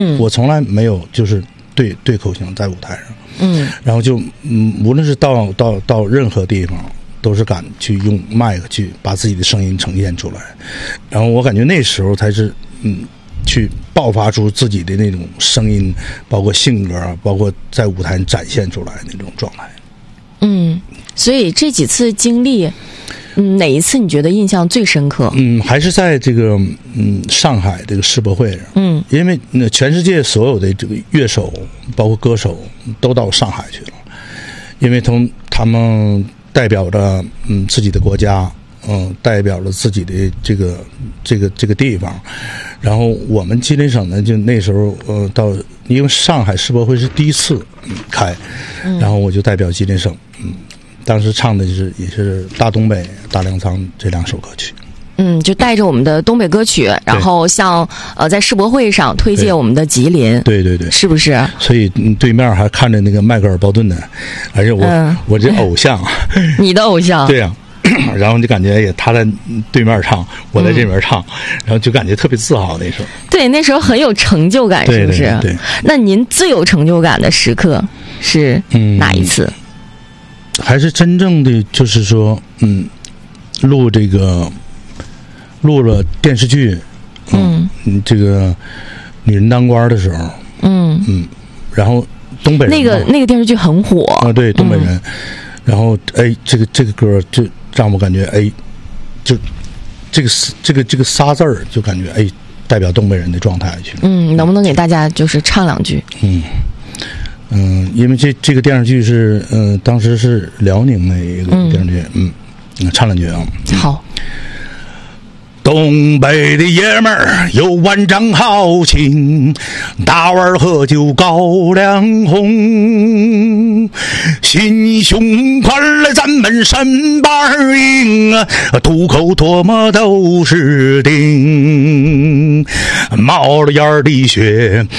我从来没有就是对口型在舞台上，然后就无论是到任何地方，都是敢去用麦克去把自己的声音呈现出来，然后我感觉那时候才是去爆发出自己的那种声音，包括性格，包括在舞台上展现出来的那种状态。 所以这几次经历，哪一次你觉得印象最深刻？ 还是在这个上海这个世博会上，因为全世界所有的这个乐手，包括歌手，都到上海去了，因为他们代表着自己的国家，代表了自己的这个地方。然后我们吉林省呢，就那时候因为上海世博会是第一次开，然后我就代表吉林省，当时唱的也是大东北、大粮仓这2首歌曲。 就带着我们的东北歌曲，然后像在世博会上推介我们的吉林。对，是不是？ 所以对面还看着那个迈克尔·鲍顿呢，而且我这偶像， 你的偶像， 对呀。然后就感觉他在对面唱，我在这边唱，然后就感觉特别自豪那时候。 对，那时候很有成就感，是不是？ 对。 那您最有成就感的时刻是哪一次？ 还是真正的就是说，录了电视剧，这个女人当官的时候，然后东北人那个电视剧很火啊，对，东北人，然后这个歌就让我感觉就这个仨字儿就感觉代表东北人的状态去了。 能不能给大家就是唱2句？ 因为这个电视剧是当时是辽宁的一个电视剧，唱2句啊。 好。 东北的爷们儿有万丈豪情，大碗喝酒高粱红，心胸宽来咱们山板硬啊，渡口唾沫都是钉，冒了烟的雪